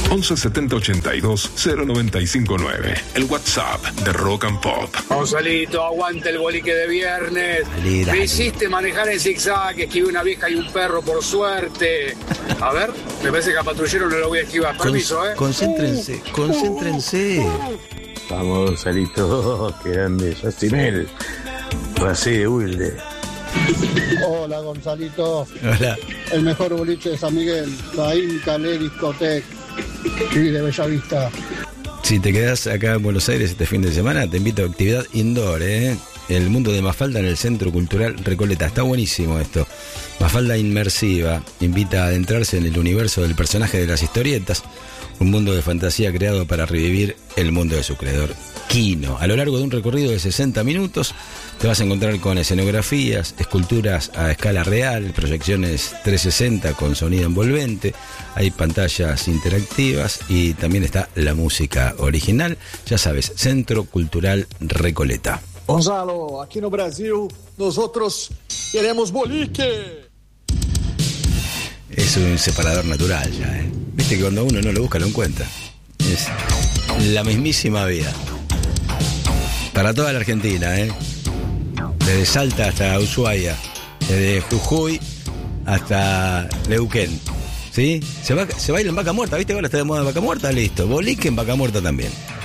11 70 82 0959. El WhatsApp de Rock and Pop. Gonzalito, aguante el bolique de viernes. Me hiciste manejar en zigzag, esquivé una vieja y un perro por suerte. A ver, me parece que a patrullero no lo voy a esquivar. Permiso, Concéntrense. Vamos, Gonzalito, qué grande. Yacimel, Racé de Wilde. Hola, Gonzalito. Hola. El mejor boliche de San Miguel, Caín Calé Discotec y de Bellavista. Si te quedás acá en Buenos Aires este fin de semana, te invito a actividad indoor, El mundo de Mafalda en el Centro Cultural Recoleta. Está buenísimo esto. Mafalda inmersiva invita a adentrarse en el universo del personaje de las historietas, un mundo de fantasía creado para revivir el mundo de su creador, Quino. A lo largo de un recorrido de 60 minutos te vas a encontrar con escenografías, esculturas a escala real, proyecciones 360 con sonido envolvente, hay pantallas interactivas y también está la música original. Ya sabes, Centro Cultural Recoleta. Gonzalo, aquí no Brasil, nosotros queremos boliche. Es un separador natural ya, Viste que cuando uno no lo busca lo encuentra. Es la mismísima vida. Para toda la Argentina, Desde Salta hasta Ushuaia, desde Jujuy hasta Neuquén. ¿Sí? Se baila en Vaca Muerta, ¿viste? Ahora está de moda Vaca Muerta, listo. Boliche en Vaca Muerta también.